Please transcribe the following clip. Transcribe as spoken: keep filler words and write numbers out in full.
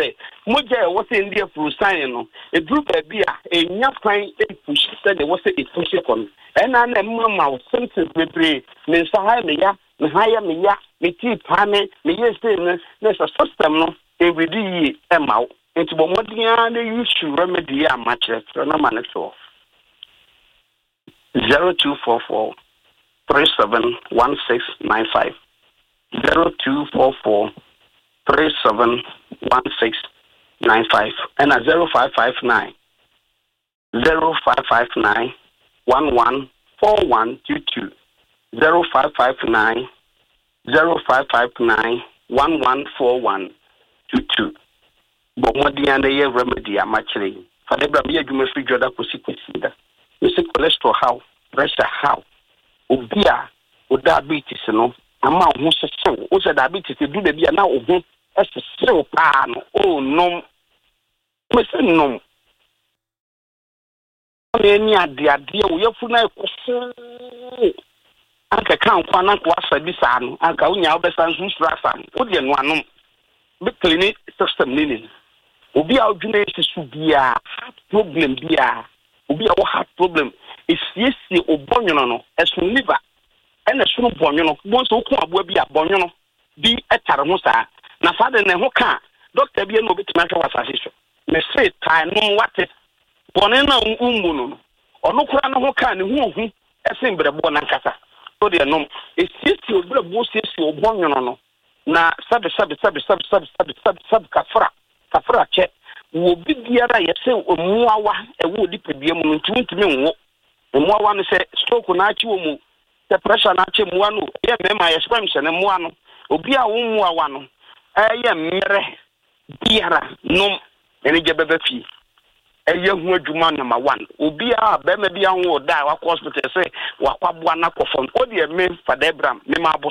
say moja was in there for sign no a group a beer a nya kwan e push said there was a push kon and an mama something we pray me saha me ya me haya me ya me ti pane me yes na system no e wedi e maw enti bo modia na issue remedy a match na man so zero two four four three seven one six nine five zero two four four three seven one six nine five and a zero five five nine zero five five nine one one four one two two zero five five nine zero five five nine one one four one two two. But what the end year remedy am actually for the brother you must figure that consider. You see cholesterol how, pressure how, obia, or diabetes, no. Ama who says so, also diabetes to do the beer now of him as a slow pan. Oh no, Mister No. Any idea, dear, we have full Anka kan kwana kwa sabi sanu anka unya obesan susura san odi enu anum be clinic system nini obi a odwene su bia heart problem bia obi a heart problem esiesi obonyono no esu liver ena sunu bonyono bon so ku abo bia bonyono bi etare ho saa na fade ne ho ka doctor bia no betima hwa wasase so me say tai no wate bone na umbu no ono kura no ho ka ne hu hu esin brebo na nkasa the no is sixty of the most issue no na sabe sabe sabe sabe sabe sabe sabe sabe kafra kafra che wo bibiara yese omuawa e wo dipedie mu ntumi nwo omuawa no se stroke na achi wo mu the pressure na achi muwa no ye mema ye spam se ne muwa no obi a wo muawa no eye mmere biara no ene je bebe fi eye hu adwuma number one obi a be ma bia ho da wa hospital say wa kwabua na kofon odi e me Father Abraham me ma